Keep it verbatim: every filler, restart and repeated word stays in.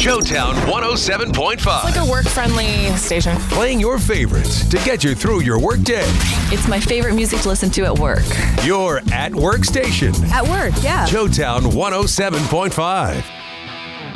Showtown one oh seven point five. It's like a work-friendly station. Playing your favorites to get you through your workday. It's my favorite music to listen to at work. Your at-work station. At work, yeah. Showtown one oh seven point five.